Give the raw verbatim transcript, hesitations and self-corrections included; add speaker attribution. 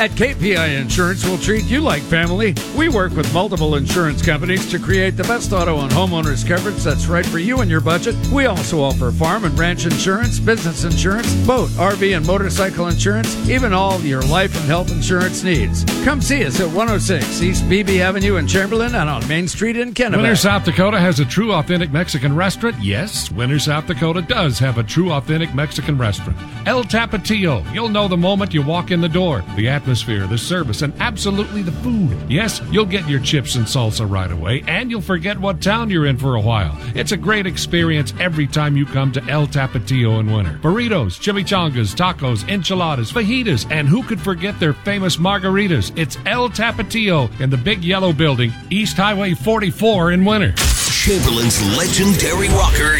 Speaker 1: At K P I Insurance, we'll treat you like family. We work with multiple insurance companies to create the best auto and homeowners coverage that's right for you and your budget. We also offer farm and ranch insurance, business insurance, boat, R V, and motorcycle insurance, even all your life and health insurance needs. Come see us at one oh six East Beebe Avenue in Chamberlain and on Main Street in Kennebec.
Speaker 2: Winter, South Dakota has a true authentic Mexican restaurant. Yes, Winter, South Dakota does have a true authentic Mexican restaurant. El Tapatio. You'll know the moment you walk in the door. The atmosphere, the service, and absolutely the food. Yes, you'll get your chips and salsa right away, and you'll forget what town you're in for a while. It's a great experience every time you come to El Tapatio in winter. Burritos, chimichangas, tacos, enchiladas, fajitas, and who could forget their famous margaritas? It's El Tapatio in the big yellow building, East Highway forty-four in winter.
Speaker 3: Chamberlain's legendary rocker